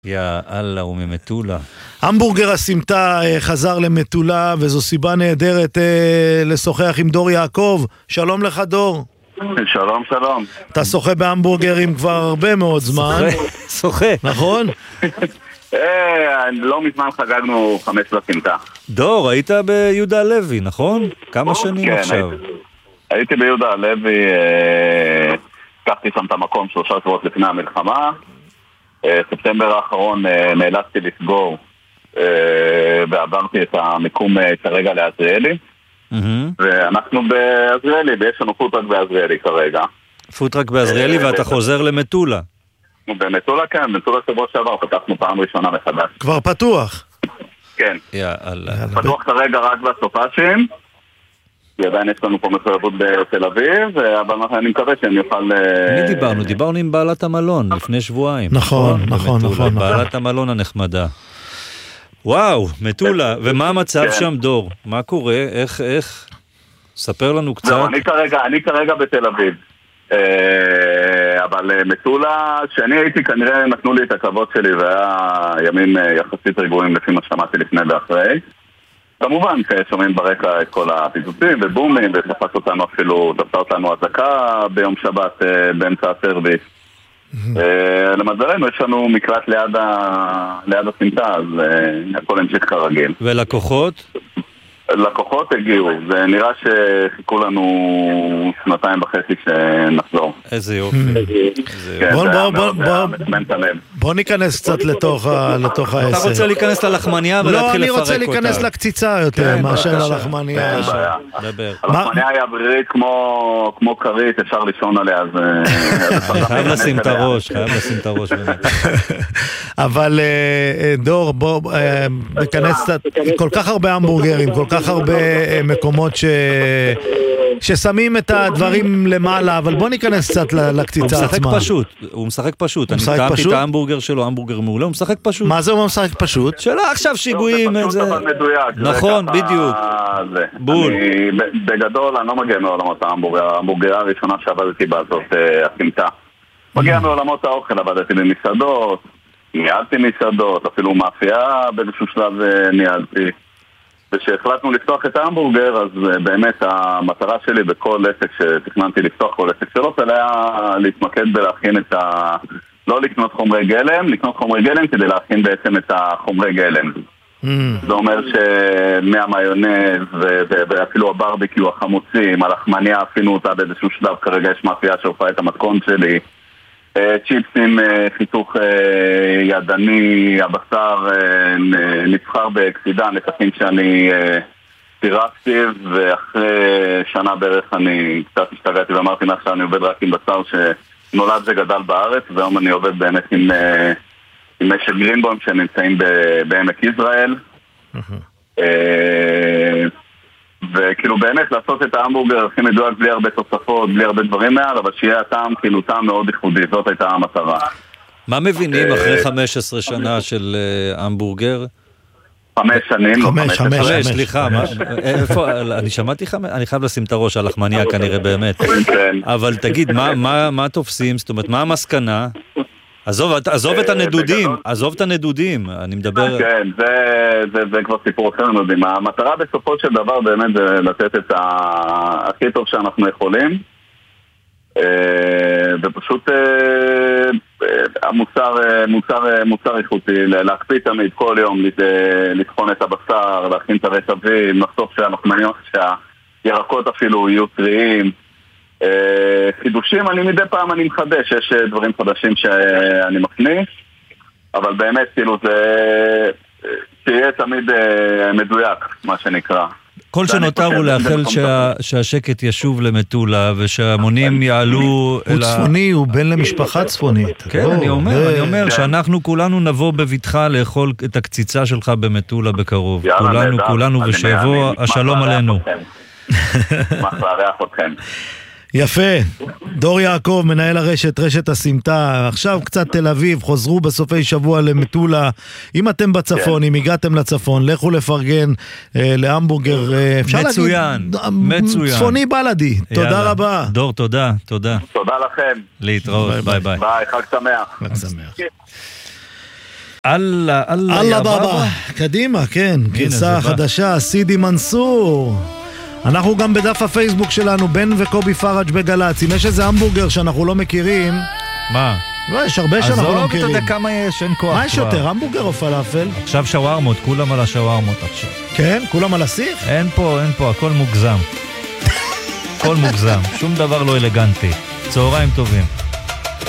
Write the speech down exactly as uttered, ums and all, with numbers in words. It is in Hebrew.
יא אללה, הוא ממטולה. המבורגר הסמטה חזר למטולה, וזו סיבה נהדרת אה, לשוחח עם דור יעקב. שלום לך דור. שלום, שלום. אתה שוחה בהמבורגרים כבר הרבה מאוד זמן. שוחה. נכון? לא מזמן חגגנו חמש לסמטה. דור, היית ביהודה הלוי, נכון? כמה שנים עכשיו? הייתי ביהודה הלוי, לקחתי שם את המקום שלושה שבועות לפני המלחמה. ספטמבר האחרון נאלצתי לסגור ועברתי את המיקום כרגע לעזריאלי, ואנחנו בעזריאלי, ויש לנו פוטרק בעזריאלי כרגע. פוטרק בעזריאלי ואתה חוזר למטולה? במטולה כן, במטולה שבוע שעבר פתחנו פעם ראשונה מחדש. כבר פתוח? כן. יאללה. פתוח כרגע רק בסופאשים, ועדיין יש לנו פה מחויבות בתל אביב, אבל אני מקווה שאני אוכל... מי דיברנו? דיברנו עם בעלת המלון לפני שבועיים. נכון, נכון, נכון. בעלת המלון הנחמדה. וואו, מטולה. ומה המצב שם, דור? מה קורה? איך, איך? ספר לנו קצת. לא, אני כרגע, אני כרגע בתל אביב. אבל מטולה, שאני הייתי, כנראה נתנו לי את הכבוד שלי, והיה ימים יחסית רגועים לפי מה שמעתי לפני ואחרי. כמובן, שומעים ברקע את כל הפיצוצים ובומים, ותפס אותנו אפילו, תפסה אותנו הזקה ביום שבת באמצע הסרוויס. למזלנו, יש לנו מקלט ליד הסמטה, אז הכל המשיך כרגיל. ולקוחות? לקוחות הגיעו, זה נראה שחיכו לנו שנתיים וחצי שנחזור. איזה יופי. בוא ניכנס קצת לתוך העשר. אתה רוצה להיכנס ללחמניה ולהתחיל לפרק אותה? לא, אני רוצה להיכנס לקציצה יותר מאשר ללחמניה. הלחמניה היא אווירית כמו קרית, אפשר לישון עליה. חייב לשים את הראש, חייב לשים את הראש באמת. אבל דור, בוא ניכנס קצת, כל כך הרבה המבורגרים, כל כך הרבה מקומות ש... ששמים את הדברים למעלה, אבל בוא ניכנס קצת לקציצה עצמה. הוא משחק פשוט, הוא משחק פשוט. אני טעמתי את ההמבורגר שלו, המבורגר מעולה, הוא משחק פשוט. מה זה הוא משחק פשוט? שלא עכשיו שיגועים. זה פשוט אבל מדויק. נכון, בדיוק. בול. בגדול, אני לא מגיע מעולמות ההמבורגר. ההמבורגר הראשונה שעבדתי בה זאת הסמטה. מגיע מעולמות האוכל, עבדתי במסעדות, ניהלתי מסעדות, אפילו מאפייה באיזשהו שלב ניהלתי. ושהחלטנו לפתוח את ההמבורגר, אז באמת המטרה שלי בכל עסק שתכננתי לפתוח כל עסק שלו, זה היה להתמקד בלהכין את ה... לא לקנות חומרי גלם, לקנות חומרי גלם כדי להכין בעצם את החומרי גלם. Mm. זה אומר שמהמיונז ואפילו הברביקיו, החמוצים, הלחמניה, עשינו אותה באיזשהו שלב, כרגע יש מאפייה שעושה את המתכון שלי. צ'יפסים, חיתוך ידני, הבשר נבחר באקסידן, לקחים שאני פירקתי, ואחרי שנה בערך אני קצת השתגעתי ואמרתי מעכשיו אני עובד רק עם בשר שנולד וגדל בארץ, והיום אני עובד באמת עם, עם משק גרינבוים שנמצאים בעמק יזרעאל. וכאילו באמת לעשות את ההמבורגר הכי מדויק בלי הרבה תוספות, בלי הרבה דברים מעל, אבל שיהיה הטעם כאילו טעם מאוד ייחודי, זאת הייתה המטרה. מה מבינים אחרי חמש עשרה שנה של המבורגר? חמש שנים. חמש, חמש, סליחה, אני שמעתי חמש, אני חייב לשים את הראש על לחמניה כנראה באמת. אבל תגיד, מה תופסים? זאת אומרת, מה המסקנה? עזוב, עזוב את הנדודים, עזוב את הנדודים, אני מדבר... כן, זה כבר סיפור אחר נדודים. המטרה בסופו של דבר באמת זה לתת את הכי טוב שאנחנו יכולים, ופשוט המוצר, מוצר, מוצר איכותי, להקפיא תמיד כל יום, לתחון את הבשר, להכין את הרטבים, לחשוף שהירקות אפילו יהיו טריים. חידושים, אני מדי פעם אני מחדש, יש דברים חדשים שאני מכניס, אבל באמת כאילו זה תהיה תמיד מדויק, מה שנקרא. כל שנותר הוא לאחל שהשקט ישוב למטולה ושהמונים יעלו... הוא צפוני, הוא בן למשפחה צפונית. כן, אני אומר, אני אומר שאנחנו כולנו נבוא בביטחה לאכול את הקציצה שלך במטולה בקרוב. כולנו, כולנו, ושיבוא השלום עלינו. שמח לארח אתכם. יפה, דור יעקב, מנהל הרשת, רשת הסמטה. עכשיו קצת תל אביב, חוזרו בסופי שבוע למטולה. אם אתם בצפון, אם הגעתם לצפון, לכו לפרגן אה, להמבורגר, אה, אפשר מצוין, להגיד, מצוין. צפוני בלדי. תודה יאללה. רבה. דור, תודה, תודה. תודה לכם. להתראות, ביי ביי. ביי, חג שמח. חג שמח. אללה, אללה, אללה בבא. קדימה, כן. גרסה חדשה, סידי מנסור. אנחנו גם בדף הפייסבוק שלנו, בן וקובי פרג' בגלץ. אם יש איזה המבורגר שאנחנו לא מכירים... מה? לא, יש הרבה שאנחנו לא מכירים. עזוב, אתה יודע כמה יש, אין כוח. מה יש יותר, המבורגר או פלאפל? עכשיו שווארמות, כולם על השווארמות עכשיו. כן? כולם על הסיך? אין פה, אין פה, הכל מוגזם. הכל מוגזם, שום דבר לא אלגנטי. צהריים טובים.